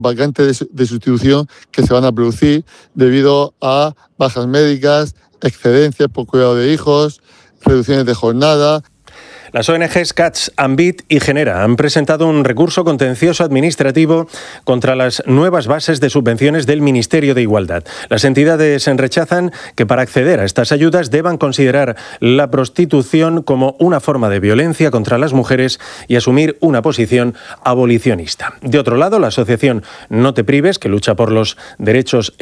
vacantes de sustitución que se van a producir debido a bajas médicas, excedencias por cuidado de hijos, reducciones de jornada. Las ONGs Catch, Ambit y Genera han presentado un recurso contencioso administrativo contra las nuevas bases de subvenciones del Ministerio de Igualdad. Las entidades rechazan que para acceder a estas ayudas deban considerar la prostitución como una forma de violencia contra las mujeres y asumir una posición abolicionista. De otro lado, la asociación No Te Prives, que lucha por los derechos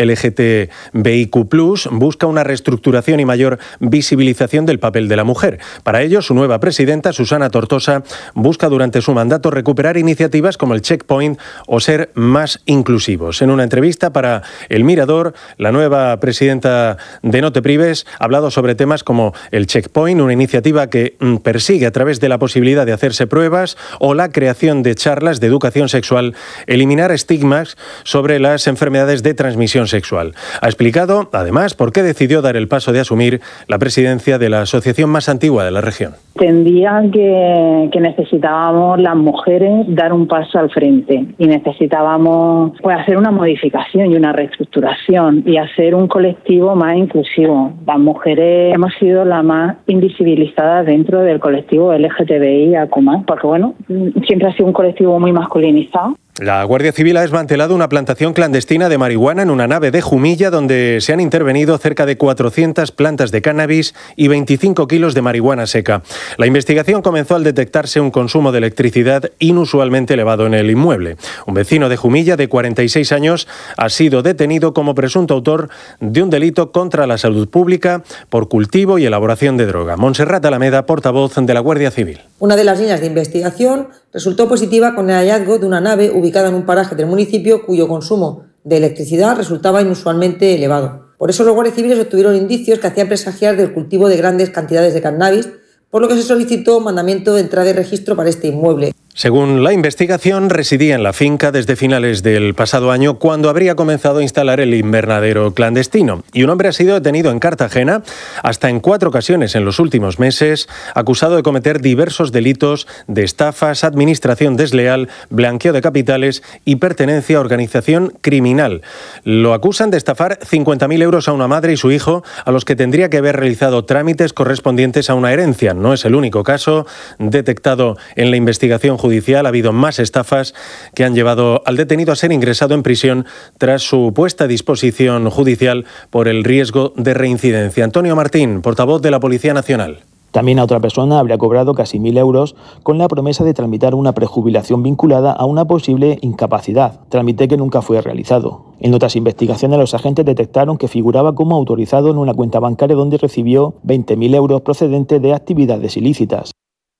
LGTBIQ+, busca una reestructuración y mayor visibilización del papel de la mujer. Para ello, su nueva presidenta, Susana Tortosa, busca durante su mandato recuperar iniciativas como el Checkpoint o ser más inclusivos. En una entrevista para El Mirador, la nueva presidenta de No Te Prives ha hablado sobre temas como el Checkpoint, una iniciativa que persigue a través de la posibilidad de hacerse pruebas, o la creación de charlas de educación sexual, eliminar estigmas sobre las enfermedades de transmisión sexual. Ha explicado, además, por qué decidió dar el paso de asumir la presidencia de la asociación más antigua de la región. Entendía que necesitábamos las mujeres dar un paso al frente y necesitábamos hacer una modificación y una reestructuración y hacer un colectivo más inclusivo. Las mujeres hemos sido las más invisibilizadas dentro del colectivo LGTBI+, porque siempre ha sido un colectivo muy masculinizado. La Guardia Civil ha desmantelado una plantación clandestina de marihuana en una nave de Jumilla donde se han intervenido cerca de 400 plantas de cannabis y 25 kilos de marihuana seca. La investigación comenzó al detectarse un consumo de electricidad inusualmente elevado en el inmueble. Un vecino de Jumilla de 46 años ha sido detenido como presunto autor de un delito contra la salud pública por cultivo y elaboración de droga. Montserrat Alameda, portavoz de la Guardia Civil. Una de las líneas de investigación resultó positiva con el hallazgo de una nave ubicada en un paraje del municipio cuyo consumo de electricidad resultaba inusualmente elevado. Por eso los guardias civiles obtuvieron indicios que hacían presagiar del cultivo de grandes cantidades de cannabis, por lo que se solicitó mandamiento de entrada y registro para este inmueble. Según la investigación, residía en la finca desde finales del pasado año, cuando habría comenzado a instalar el invernadero clandestino. Y un hombre ha sido detenido en Cartagena hasta en 4 ocasiones en los últimos meses, acusado de cometer diversos delitos de estafas, administración desleal, blanqueo de capitales y pertenencia a organización criminal. Lo acusan de estafar 50.000 euros a una madre y su hijo, a los que tendría que haber realizado trámites correspondientes a una herencia. No es el único caso detectado en la investigación judicial. Ha habido más estafas que han llevado al detenido a ser ingresado en prisión tras su puesta a disposición judicial por el riesgo de reincidencia. Antonio Martín, portavoz de la Policía Nacional. También a otra persona habría cobrado casi 1.000 euros con la promesa de tramitar una prejubilación vinculada a una posible incapacidad, trámite que nunca fue realizado. En otras investigaciones, los agentes detectaron que figuraba como autorizado en una cuenta bancaria donde recibió 20.000 euros procedentes de actividades ilícitas.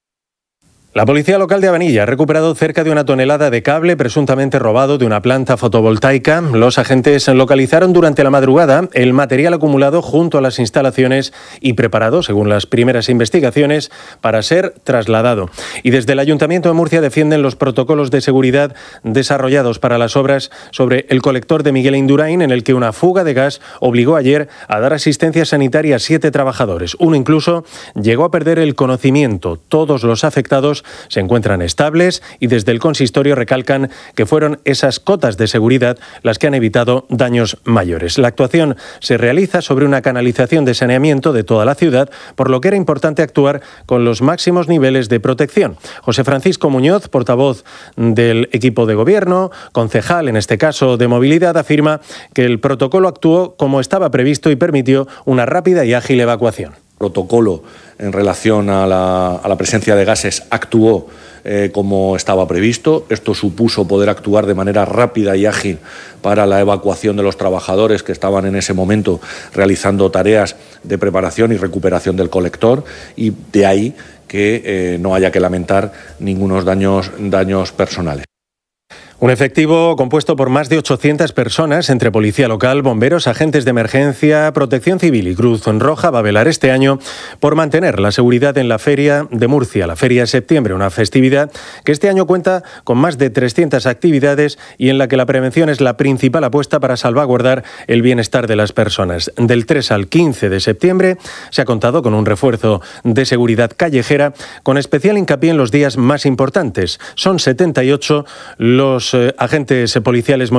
La policía local de Avenilla ha recuperado cerca de 1 tonelada de cable presuntamente robado de una planta fotovoltaica. Los agentes localizaron durante la madrugada el material acumulado junto a las instalaciones y preparado, según las primeras investigaciones, para ser trasladado. Y desde el Ayuntamiento de Murcia defienden los protocolos de seguridad desarrollados para las obras sobre el colector de Miguel Indurain, en el que una fuga de gas obligó ayer a dar asistencia sanitaria a 7 trabajadores. Uno incluso llegó a perder el conocimiento. Todos los afectados se encuentran estables y desde el consistorio recalcan que fueron esas cotas de seguridad las que han evitado daños mayores. La actuación se realiza sobre una canalización de saneamiento de toda la ciudad, por lo que era importante actuar con los máximos niveles de protección. José Francisco Muñoz, portavoz del equipo de gobierno, concejal en este caso de movilidad, afirma que el protocolo actuó como estaba previsto y permitió una rápida y ágil evacuación. Protocolo en relación a la presencia de gases actuó como estaba previsto. Esto supuso poder actuar de manera rápida y ágil para la evacuación de los trabajadores que estaban en ese momento realizando tareas de preparación y recuperación del colector, y de ahí que no haya que lamentar ningunos daños personales. Un efectivo compuesto por más de 800 personas, entre policía local, bomberos, agentes de emergencia, protección civil y Cruz Roja, va a velar este año por mantener la seguridad en la Feria de Murcia, la Feria de Septiembre, una festividad que este año cuenta con más de 300 actividades y en la que la prevención es la principal apuesta para salvaguardar el bienestar de las personas. Del 3 al 15 de septiembre se ha contado con un refuerzo de seguridad callejera con especial hincapié en los días más importantes. Son 78 los Los agentes policiales